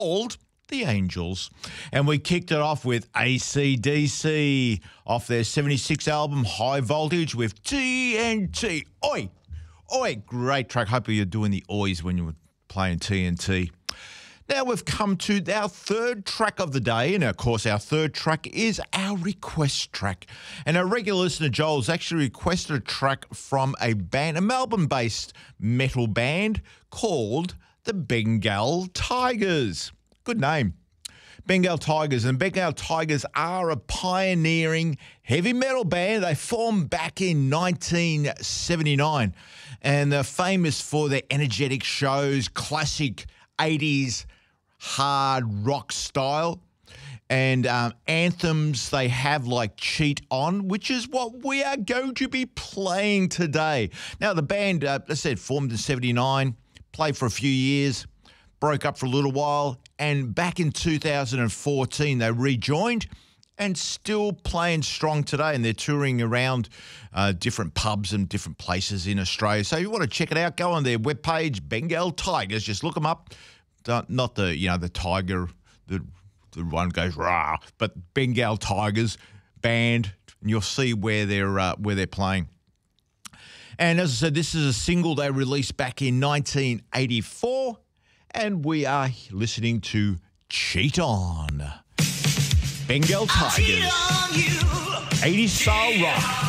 called The Angels. And we kicked it off with AC/DC off their 76 album High Voltage with TNT. Oi! Oi! Great track. Hope you're doing the ois when you were playing TNT. Now we've come to our third track of the day, and of course our third track is our request track. And our regular listener Joel's actually requested a track from a band, a Melbourne-based metal band called the Bengal Tigers. Good name. Bengal Tigers. And Bengal Tigers are a pioneering heavy metal band. They formed back in 1979, and they're famous for their energetic shows, classic 80s hard rock style, and anthems they have like Cheat On, which is what we are going to be playing today. Now, the band, as I said, formed in 79, played for a few years, broke up for a little while, and back in 2014 they rejoined and still playing strong today, and they're touring around different pubs and different places in Australia. So if you want to check it out, go on their webpage, Bengal Tigers, just look them up. Not the, the tiger, the one goes rah, but Bengal Tigers band, and you'll see where they're playing. And as I said, this is a single they released back in 1984, and we are listening to Cheat On. Bengal Tigers, 80s style rock.